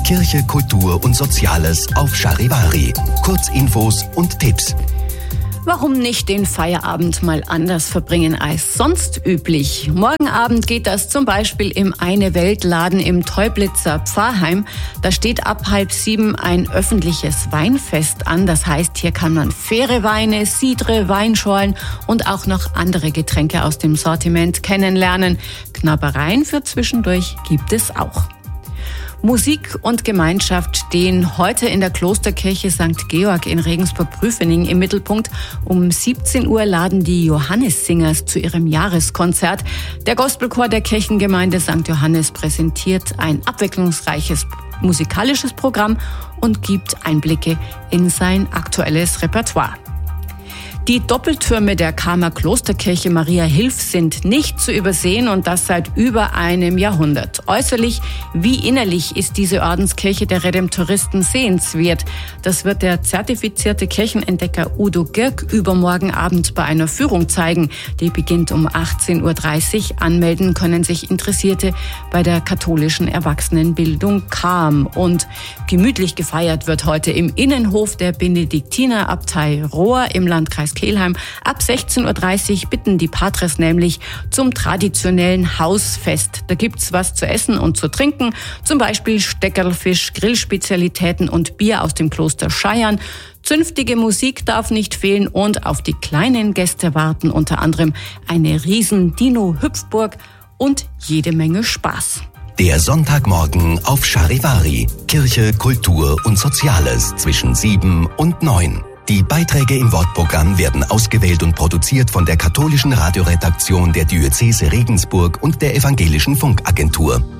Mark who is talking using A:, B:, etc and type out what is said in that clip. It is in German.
A: Kirche, Kultur und Soziales auf Charivari. Kurzinfos und Tipps.
B: Warum nicht den Feierabend mal anders verbringen als sonst üblich? Morgen Abend geht das zum Beispiel im Eine-Welt-Laden im Teublitzer Pfarrheim. Da steht ab 6:30 ein öffentliches Weinfest an. Das heißt, hier kann man faire Weine, Cidre, Weinschorlen und auch noch andere Getränke aus dem Sortiment kennenlernen. Knabbereien für zwischendurch gibt es auch. Musik und Gemeinschaft stehen heute in der Klosterkirche St. Georg in Regensburg-Prüfening im Mittelpunkt. Um 17 Uhr laden die Johannessingers zu ihrem Jahreskonzert. Der Gospelchor der Kirchengemeinde St. Johannes präsentiert ein abwechslungsreiches musikalisches Programm und gibt Einblicke in sein aktuelles Repertoire. Die Doppeltürme der Kamer Klosterkirche Maria Hilf sind nicht zu übersehen und das seit über einem Jahrhundert. Äußerlich wie innerlich ist diese Ordenskirche der Redemptoristen sehenswert. Das wird der zertifizierte Kirchenentdecker Udo Girk übermorgen Abend bei einer Führung zeigen. Die beginnt um 18:30 Uhr. Anmelden können sich Interessierte bei der katholischen Erwachsenenbildung KAM. Und gemütlich gefeiert wird heute im Innenhof der Benediktinerabtei Rohr im Landkreis Kelheim. Ab 16:30 Uhr bitten die Patres nämlich zum traditionellen Hausfest. Da gibt's was zu essen und zu trinken, zum Beispiel Steckerlfisch, Grillspezialitäten und Bier aus dem Kloster Scheiern. Zünftige Musik darf nicht fehlen und auf die kleinen Gäste warten unter anderem eine riesen Dino-Hüpfburg und jede Menge Spaß.
A: Der Sonntagmorgen auf Charivari. Kirche, Kultur und Soziales zwischen 7 und 9. Die Beiträge im Wortprogramm werden ausgewählt und produziert von der katholischen Radioredaktion der Diözese Regensburg und der Evangelischen Funkagentur.